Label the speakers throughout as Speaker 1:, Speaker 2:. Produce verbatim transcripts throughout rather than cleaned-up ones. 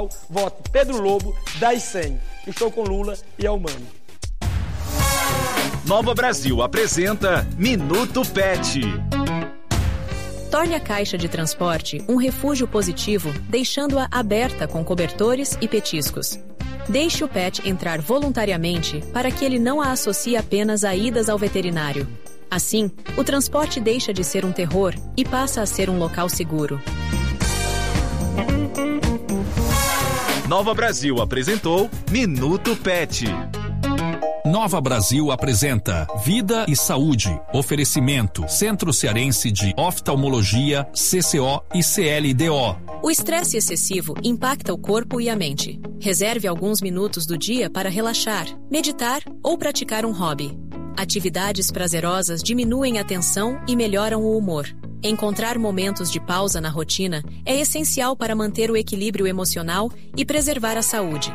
Speaker 1: Vote Pedro Lobo, das cem. Estou com Lula e é humano.
Speaker 2: Nova Brasil apresenta Minuto Pet.
Speaker 3: Torne a caixa de transporte um refúgio positivo, deixando-a aberta com cobertores e petiscos. Deixe o pet entrar voluntariamente para que ele não a associe apenas a idas ao veterinário. Assim, o transporte deixa de ser um terror e passa a ser um local seguro.
Speaker 2: Nova Brasil apresentou Minuto Pet.
Speaker 4: Nova Brasil apresenta Vida e Saúde. Oferecimento Centro Cearense de Oftalmologia, C C O e C L D O.
Speaker 3: O estresse excessivo impacta o corpo e a mente. Reserve alguns minutos do dia para relaxar, meditar ou praticar um hobby. Atividades prazerosas diminuem a tensão e melhoram o humor. Encontrar momentos de pausa na rotina é essencial para manter o equilíbrio emocional e preservar a saúde.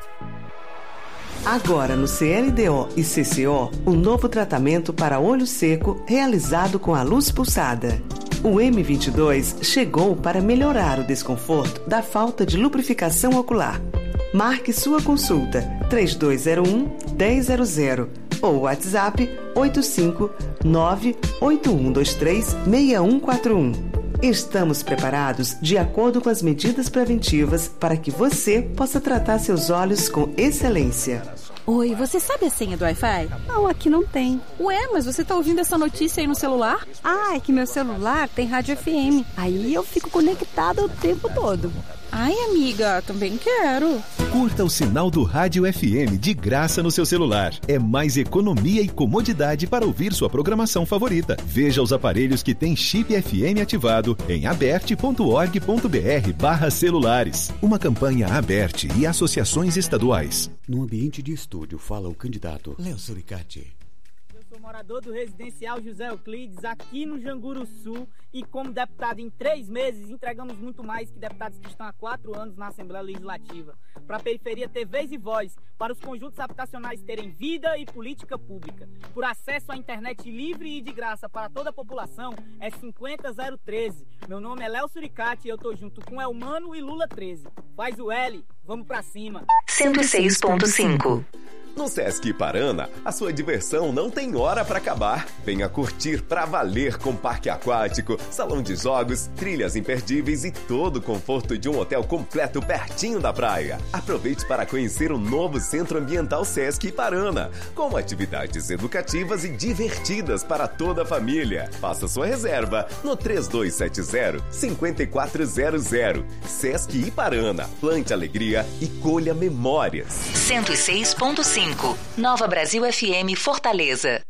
Speaker 5: Agora no C L D O e C C O, um novo tratamento para olho seco realizado com a luz pulsada. O M vinte e dois chegou para melhorar o desconforto da falta de lubrificação ocular. Marque sua consulta três dois zero um, um zero zero zero ou WhatsApp oito cinco nove oito um dois três seis um quatro um. Estamos preparados de acordo com as medidas preventivas para que você possa tratar seus olhos com excelência.
Speaker 6: Oi, você sabe a senha do Wi-Fi?
Speaker 7: Não, aqui não tem.
Speaker 6: Ué, mas você tá ouvindo essa notícia aí no celular?
Speaker 7: Ah, é que meu celular tem rádio F M. Aí eu fico conectada o tempo todo.
Speaker 6: Ai, amiga, também quero.
Speaker 8: Curta o sinal do Rádio F M de graça no seu celular. É mais economia e comodidade para ouvir sua programação favorita. Veja os aparelhos que têm chip F M ativado em aberte ponto org ponto br barra celulares. Uma campanha Aberte e associações estaduais.
Speaker 9: No ambiente de estúdio, fala o candidato Léo Suricati.
Speaker 10: Sou morador do residencial José Euclides, aqui no Janguru Sul, e como deputado em três meses, entregamos muito mais que deputados que estão há quatro anos na Assembleia Legislativa. Para a periferia ter vez e voz, para os conjuntos habitacionais terem vida e política pública. Por acesso à internet livre e de graça para toda a população, é cinquenta zero treze. Meu nome é Léo Suricati e eu tô junto com Elmano e Lula treze. Faz o L, vamos pra cima.
Speaker 3: cento e seis ponto cinco.
Speaker 11: No Sesc Iparana, a sua diversão não tem hora para acabar. Venha curtir pra valer com parque aquático, salão de jogos, trilhas imperdíveis e todo o conforto de um hotel completo pertinho da praia. Aproveite para conhecer o novo Centro Ambiental Sesc Iparana, com atividades educativas e divertidas para toda a família. Faça sua reserva no três dois sete zero, cinco quatro zero zero. Sesc Iparana, plante alegria e colha memórias.
Speaker 3: cento e seis ponto cinco. Nova Brasil F M Fortaleza.